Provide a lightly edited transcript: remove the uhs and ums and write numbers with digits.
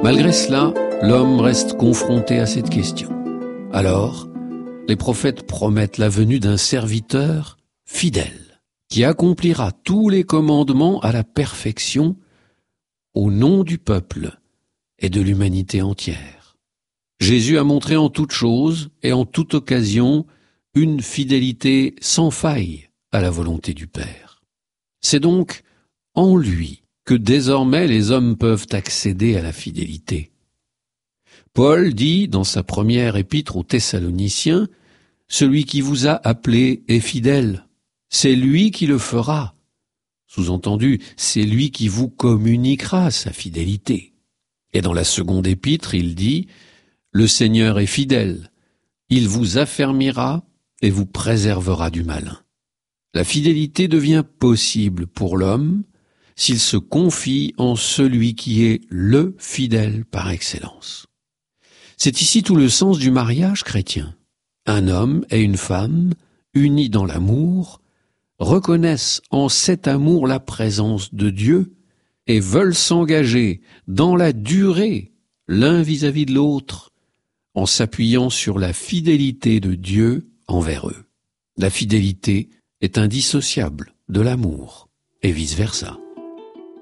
Malgré cela, l'homme reste confronté à cette question. Alors, les prophètes promettent la venue d'un serviteur fidèle, qui accomplira tous les commandements à la perfection au nom du peuple et de l'humanité entière. Jésus a montré en toute chose et en toute occasion une fidélité sans faille à la volonté du Père. C'est donc en lui que désormais les hommes peuvent accéder à la fidélité. Paul dit dans sa première épître aux Thessaloniciens, « Celui qui vous a appelé est fidèle, c'est lui qui le fera. » Sous-entendu, c'est lui qui vous communiquera sa fidélité. Et dans la seconde épître, il dit, « Le Seigneur est fidèle, il vous affermira et vous préservera du malin. » La fidélité devient possible pour l'homme s'il se confie en celui qui est le fidèle par excellence. C'est ici tout le sens du mariage chrétien. Un homme et une femme, unis dans l'amour, reconnaissent en cet amour la présence de Dieu et veulent s'engager dans la durée l'un vis-à-vis de l'autre en s'appuyant sur la fidélité de Dieu envers eux. La fidélité est indissociable de l'amour et vice-versa.